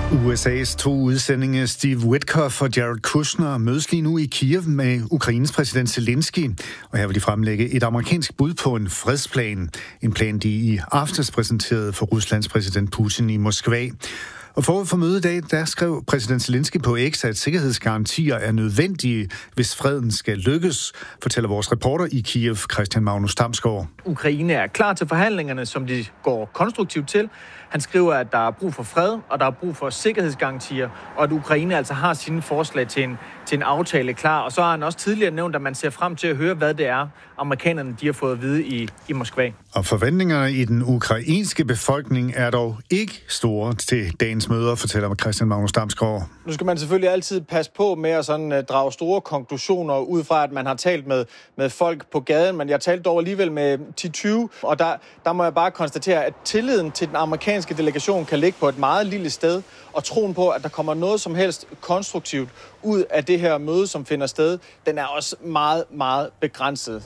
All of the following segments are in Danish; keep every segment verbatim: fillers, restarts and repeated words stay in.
U S A's to udsendinge Steve Witkoff og Jared Kushner mødes lige nu i Kiev med Ukraines præsident Zelensky. Og her vil de fremlægge et amerikansk bud på en fredsplan. En plan, de i aftes præsenterede for Ruslands præsident Putin i Moskva. Og forud for mødet i dag, der skrev præsident Zelensky på X, at sikkerhedsgarantier er nødvendige, hvis freden skal lykkes, fortæller vores reporter i Kiev, Christian Magnus Damsgaard. Ukraine er klar til forhandlingerne, som de går konstruktivt til. Han skriver, at der er brug for fred, og der er brug for sikkerhedsgarantier, og at Ukraine altså har sine forslag til en, til en aftale klar. Og så har han også tidligere nævnt, at man ser frem til at høre, hvad det er, amerikanerne de har fået at vide i, i Moskva. Og forventningerne i den ukrainske befolkning er dog ikke store til dagens møder, fortæller Christian Magnus Damsgaard. Nu skal man selvfølgelig altid passe på med at sådan, uh, drage store konklusioner ud fra, at man har talt med, med folk på gaden, men jeg talte dog alligevel med ti til tyve, og der, der må jeg bare konstatere, at tilliden til den amerikanske delegation kan ligge på et meget lille sted, og troen på, at der kommer noget som helst konstruktivt ud af det her møde, som finder sted, den er også meget, meget begrænset.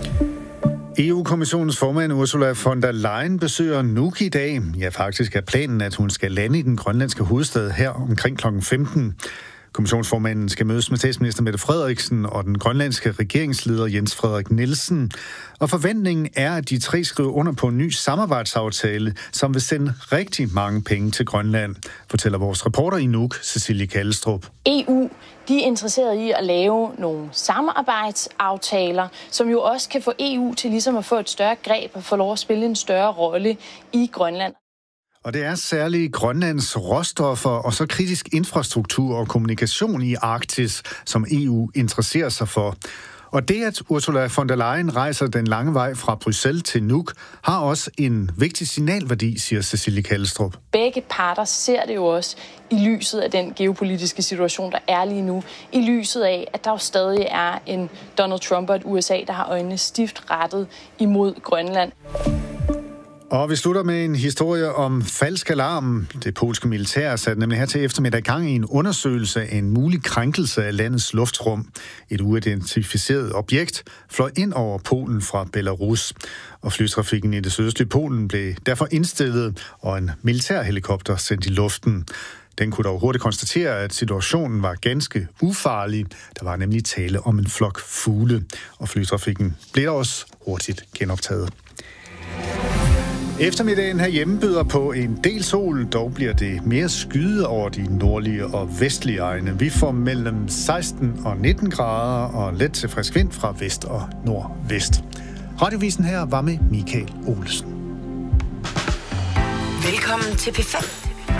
E U-kommissionens formand Ursula von der Leyen besøger Nuuk i dag. Ja, faktisk er planen, at hun skal lande i den grønlandske hovedstad her omkring klokken femten. Kommissionsformanden skal mødes med statsminister Mette Frederiksen og den grønlandske regeringsleder Jens Frederik Nielsen. Og forventningen er, at de tre skriver under på en ny samarbejdsaftale, som vil sende rigtig mange penge til Grønland, fortæller vores reporter i Nuuk, Cecilie Kallestrup. E U de er interesseret i at lave nogle samarbejdsaftaler, som jo også kan få E U til ligesom at få et større greb og få lov at spille en større rolle i Grønland. Og det er særligt Grønlands råstoffer og så kritisk infrastruktur og kommunikation i Arktis, som E U interesserer sig for. Og det, at Ursula von der Leyen rejser den lange vej fra Bruxelles til Nuuk, har også en vigtig signalværdi, siger Cecilie Kallestrup. Begge parter ser det jo også i lyset af den geopolitiske situation, der er lige nu. I lyset af, at der jo stadig er en Donald Trump og et U S A, der har øjnene stift rettet imod Grønland. Og vi slutter med en historie om falsk alarm. Det polske militær satte nemlig her til eftermiddag gang i en undersøgelse af en mulig krænkelse af landets luftrum. Et uidentificeret objekt fløj ind over Polen fra Belarus. Og flytrafikken i det sydøstlige Polen blev derfor indstillet, og en militærhelikopter sendt i luften. Den kunne dog hurtigt konstatere, at situationen var ganske ufarlig. Der var nemlig tale om en flok fugle, og flytrafikken blev også hurtigt genoptaget. Eftermiddagen herhjemme byder på en del sol, dog bliver det mere skyet over de nordlige og vestlige egne. Vi får mellem seksten og nitten grader og let til frisk vind fra vest og nordvest. Radiovisen her var med Michael Olsen. Velkommen til P fem.